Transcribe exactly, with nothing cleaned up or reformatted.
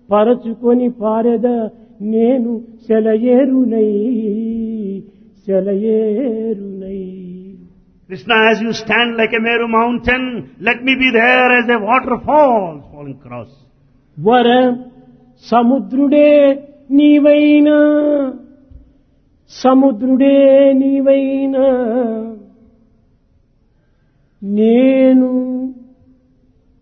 పరచుకొని పారెద నేను సెలయేరునై సెలయేరునై. Krishna, as you stand like a Meru mountain, let me be there as a waterfall falling across. వర సముద్రుడే నీవైనా సముద్రుడే నీవైనా నేను